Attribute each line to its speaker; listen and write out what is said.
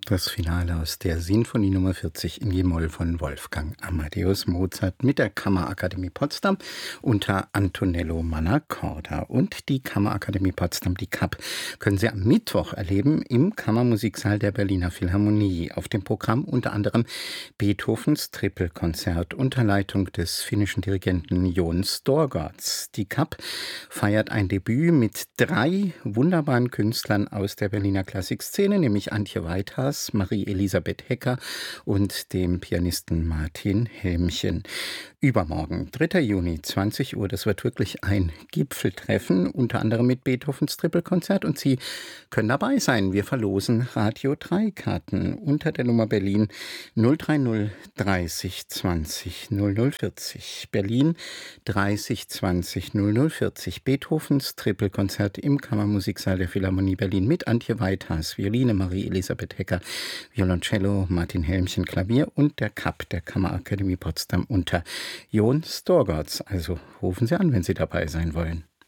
Speaker 1: Das Finale aus der Sinfonie Nummer 40 in G-Moll von Wolfgang Amadeus Mozart mit der Kammerakademie Potsdam unter Antonello Mannacorda. Und die Kammerakademie Potsdam, die KAP, können Sie am Mittwoch erleben im Kammermusiksaal der Berliner Philharmonie. Auf dem Programm unter anderem Beethovens Trippelkonzert unter Leitung des finnischen Dirigenten Jon Storgårds. Die KAP feiert ein Debüt mit 3 wunderbaren Künstlern aus der Berliner Klassikszene, nämlich Antje Weithas, Marie-Elisabeth Hecker und dem Pianisten Martin Helmchen. Übermorgen, 3. Juni, 20 Uhr, das wird wirklich ein Gipfeltreffen, unter anderem mit Beethovens Trippelkonzert, und Sie können dabei sein. Wir verlosen Radio 3 Karten unter der Nummer Berlin 030 30 20 0040. Berlin 30 20 0040. Beethovens Trippelkonzert im Kammermusiksaal der Philharmonie Berlin mit Antje Weithas, Violine, Marie-Elisabeth Hecker, Violoncello, Martin Helmchen, Klavier und der KAP, der Kammerakademie Potsdam unter Jon Storgårds. Also rufen Sie an, wenn Sie dabei sein wollen.